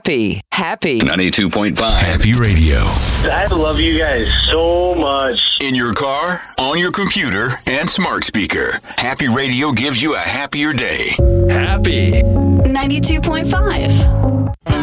Happy. 92.5 Happy Radio. I love you guys so much. In your car, on your computer, and smart speaker. Happy Radio gives you a happier day. Happy. 92.5.